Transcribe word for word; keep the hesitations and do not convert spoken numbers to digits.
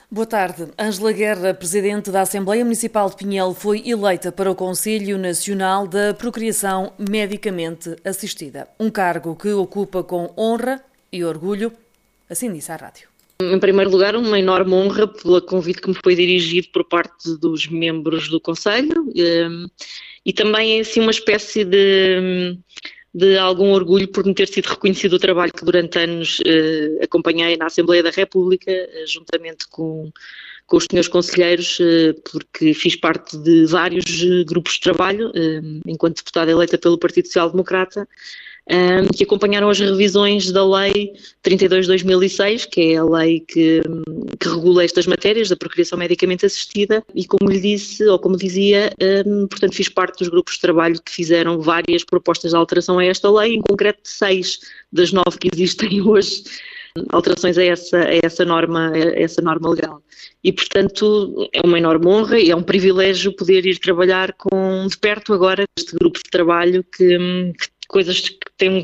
Boa tarde. Ângela Guerra, Presidente da Assembleia Municipal de Pinhel, foi eleita para o Conselho Nacional da Procriação Medicamente Assistida. Um cargo que ocupa com honra e orgulho, assim disse à rádio. Em primeiro lugar, uma enorme honra pelo convite que me foi dirigido por parte dos membros do Conselho e também assim uma espécie de... de algum orgulho por me ter sido reconhecido o trabalho que durante anos eh, acompanhei na Assembleia da República, eh, juntamente com, com os senhores conselheiros, eh, porque fiz parte de vários eh, grupos de trabalho, eh, enquanto deputada eleita pelo Partido Social Democrata, eh, que acompanharam as revisões da Lei trinta e dois de dois mil e seis, que é a lei que, que regula estas matérias da procriação medicamente assistida, e como lhe disse, ou como dizia, um, portanto fiz parte dos grupos de trabalho que fizeram várias propostas de alteração a esta lei, em concreto seis das nove que existem hoje, alterações a essa, a essa, norma, a essa norma legal. E, portanto, é uma enorme honra e é um privilégio poder ir trabalhar com, de perto agora este grupo de trabalho que, que coisas que têm